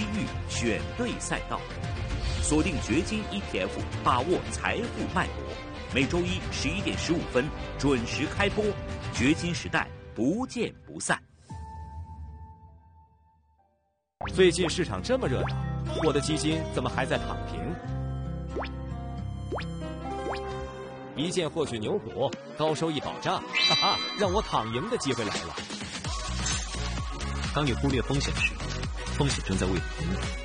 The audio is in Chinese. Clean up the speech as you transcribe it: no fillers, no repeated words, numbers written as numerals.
机遇，选对赛道。锁定掘金 ETF， 把握财富脉搏。每周一11点15分准时开播，掘金时代不见不散。 最近市场这么热闹，我的基金怎么还在躺平？一键获取牛股，高收益保障，哈哈，让我躺赢的机会来了。 当你忽略风险时，风险正在为你引导。